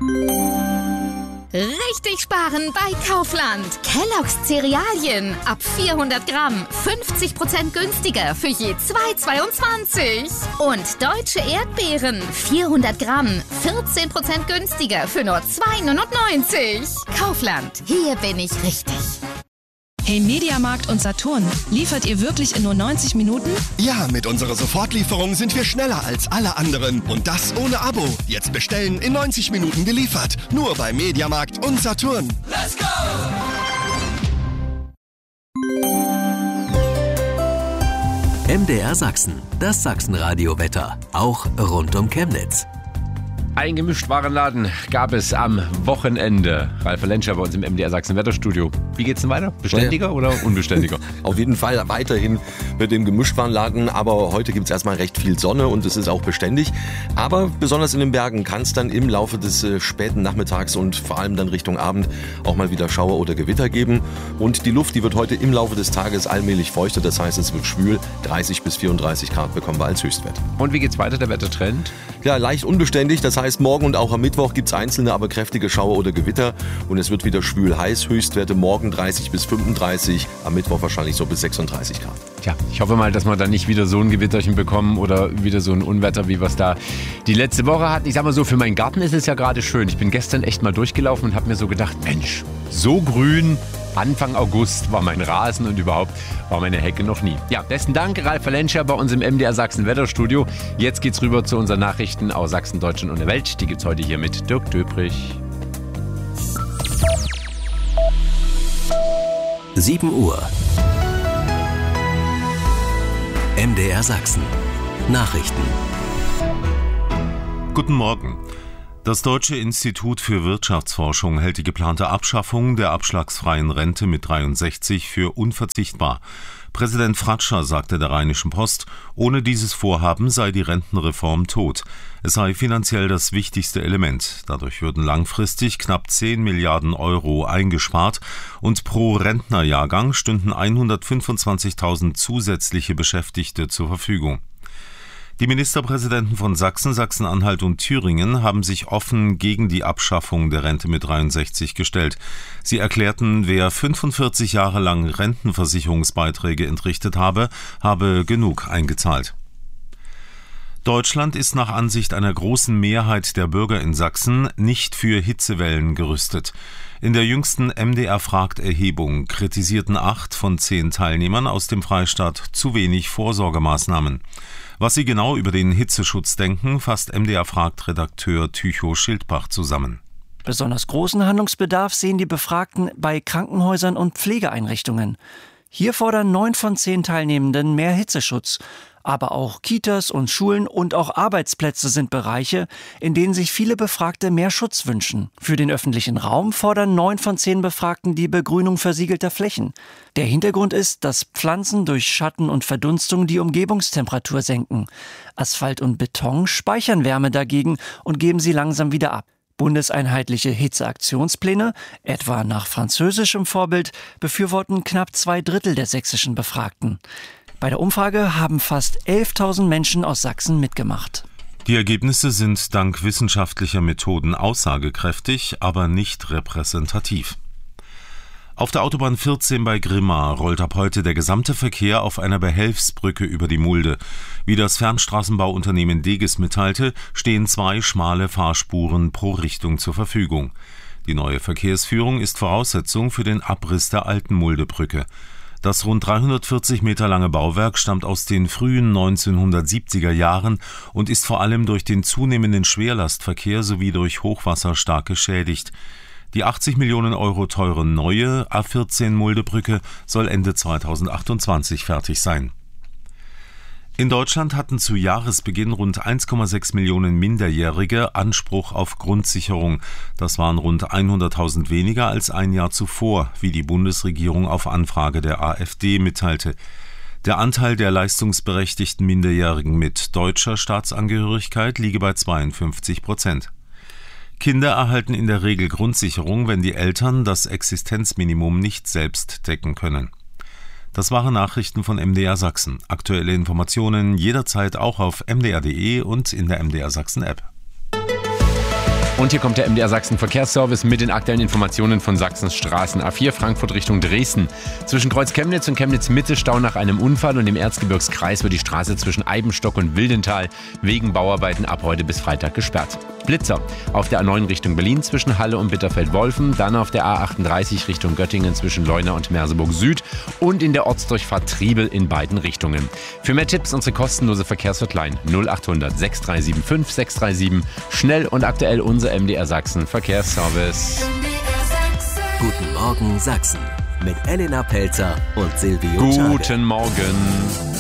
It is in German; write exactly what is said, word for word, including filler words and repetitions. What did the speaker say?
Richtig sparen bei Kaufland. Kellogg's Cerealien ab vierhundert Gramm fünfzig Prozent günstiger für je zwei Euro zweiundzwanzig. Und deutsche Erdbeeren vierhundert Gramm vierzehn Prozent günstiger für nur zwei Euro neunundneunzig. Kaufland, hier bin ich richtig. Hey Mediamarkt und Saturn, liefert ihr wirklich in nur neunzig Minuten? Ja, mit unserer Sofortlieferung sind wir schneller als alle anderen. Und das ohne Abo. Jetzt bestellen, in neunzig Minuten geliefert. Nur bei Mediamarkt und Saturn. Let's go! M D R Sachsen, das Sachsenradio-Wetter, auch rund um Chemnitz. Ein Gemischtwarenladen gab es am Wochenende. Ralf Lenscher bei uns im M D R Sachsen Wetterstudio. Wie geht's denn weiter? Beständiger ja. oder unbeständiger? Auf jeden Fall weiterhin mit dem Gemischtwarenladen, aber heute gibt es erstmal recht viel Sonne und es ist auch beständig. Aber besonders in den Bergen kann es dann im Laufe des äh, späten Nachmittags und vor allem dann Richtung Abend auch mal wieder Schauer oder Gewitter geben. Und die Luft, die wird heute im Laufe des Tages allmählich feuchter, das heißt, es wird schwül. dreißig bis vierunddreißig Grad bekommen wir als Höchstwert. Und wie geht's weiter, der Wettertrend? Ja, leicht unbeständig, das heißt, morgen und auch am Mittwoch gibt es einzelne, aber kräftige Schauer oder Gewitter und es wird wieder schwül heiß. Höchstwerte morgen dreißig bis fünfunddreißig, am Mittwoch wahrscheinlich so bis sechsunddreißig Grad. Tja, ich hoffe mal, dass wir dann nicht wieder so ein Gewitterchen bekommen oder wieder so ein Unwetter, wie wir es da die letzte Woche hatten. Ich sag mal so, für meinen Garten ist es ja gerade schön. Ich bin gestern echt mal durchgelaufen und habe mir so gedacht, Mensch, so grün. Anfang August war mein Rasen und überhaupt war meine Hecke noch nie. Ja, besten Dank, Ralf Lenscher bei uns im M D R Sachsen Wetterstudio. Jetzt geht's rüber zu unseren Nachrichten aus Sachsen, Deutschland und der Welt. Die gibt's heute hier mit Dirk Döprich. sieben Uhr. M D R Sachsen. Nachrichten. Guten Morgen. Das Deutsche Institut für Wirtschaftsforschung hält die geplante Abschaffung der abschlagsfreien Rente mit dreiundsechzig für unverzichtbar. Präsident Fratscher sagte der Rheinischen Post, ohne dieses Vorhaben sei die Rentenreform tot. Es sei finanziell das wichtigste Element. Dadurch würden langfristig knapp zehn Milliarden Euro eingespart und pro Rentnerjahrgang stünden hundertfünfundzwanzigtausend zusätzliche Beschäftigte zur Verfügung. Die Ministerpräsidenten von Sachsen, Sachsen-Anhalt und Thüringen haben sich offen gegen die Abschaffung der Rente mit dreiundsechzig gestellt. Sie erklärten, wer fünfundvierzig Jahre lang Rentenversicherungsbeiträge entrichtet habe, habe genug eingezahlt. Deutschland ist nach Ansicht einer großen Mehrheit der Bürger in Sachsen nicht für Hitzewellen gerüstet. In der jüngsten M D R-Fragt-Erhebung kritisierten acht von zehn Teilnehmern aus dem Freistaat zu wenig Vorsorgemaßnahmen. Was sie genau über den Hitzeschutz denken, fasst M D R-Fragt-Redakteur Tycho Schildbach zusammen. Besonders großen Handlungsbedarf sehen die Befragten bei Krankenhäusern und Pflegeeinrichtungen. Hier fordern neun von zehn Teilnehmenden mehr Hitzeschutz. Aber auch Kitas und Schulen und auch Arbeitsplätze sind Bereiche, in denen sich viele Befragte mehr Schutz wünschen. Für den öffentlichen Raum fordern neun von zehn Befragten die Begrünung versiegelter Flächen. Der Hintergrund ist, dass Pflanzen durch Schatten und Verdunstung die Umgebungstemperatur senken. Asphalt und Beton speichern Wärme dagegen und geben sie langsam wieder ab. Bundeseinheitliche Hitzeaktionspläne, etwa nach französischem Vorbild, befürworten knapp zwei Drittel der sächsischen Befragten. Bei der Umfrage haben fast elftausend Menschen aus Sachsen mitgemacht. Die Ergebnisse sind dank wissenschaftlicher Methoden aussagekräftig, aber nicht repräsentativ. Auf der Autobahn vierzehn bei Grimma rollt ab heute der gesamte Verkehr auf einer Behelfsbrücke über die Mulde. Wie das Fernstraßenbauunternehmen Deges mitteilte, stehen zwei schmale Fahrspuren pro Richtung zur Verfügung. Die neue Verkehrsführung ist Voraussetzung für den Abriss der alten Muldebrücke. Das rund dreihundertvierzig Meter lange Bauwerk stammt aus den frühen neunzehnhundertsiebziger Jahren und ist vor allem durch den zunehmenden Schwerlastverkehr sowie durch Hochwasser stark geschädigt. Die achtzig Millionen Euro teure neue A vierzehn Muldebrücke soll Ende zweitausendachtundzwanzig fertig sein. In Deutschland hatten zu Jahresbeginn rund eins Komma sechs Millionen Minderjährige Anspruch auf Grundsicherung. Das waren rund hunderttausend weniger als ein Jahr zuvor, wie die Bundesregierung auf Anfrage der AfD mitteilte. Der Anteil der leistungsberechtigten Minderjährigen mit deutscher Staatsangehörigkeit liege bei zweiundfünfzig Prozent. Kinder erhalten in der Regel Grundsicherung, wenn die Eltern das Existenzminimum nicht selbst decken können. Das waren Nachrichten von M D R Sachsen. Aktuelle Informationen jederzeit auch auf m d r punkt d e und in der M D R Sachsen App. Und hier kommt der M D R Sachsen Verkehrsservice mit den aktuellen Informationen von Sachsens Straßen. A vier Frankfurt Richtung Dresden. Zwischen Kreuz Chemnitz und Chemnitz Mitte Stau nach einem Unfall und im Erzgebirgskreis wird die Straße zwischen Eibenstock und Wildental wegen Bauarbeiten ab heute bis Freitag gesperrt. Blitzer auf der A neun Richtung Berlin zwischen Halle und Bitterfeld-Wolfen, dann auf der A achtunddreißig Richtung Göttingen zwischen Leuna und Merseburg Süd und in der Ortsdurchfahrt Triebel in beiden Richtungen. Für mehr Tipps unsere kostenlose Verkehrshotline null achthundert sechs drei sieben fünf sechs drei sieben. Schnell und aktuell unser M D R Sachsen Verkehrsservice. Guten Morgen Sachsen mit Elena Pelzer und Silvio Schade. Guten Morgen.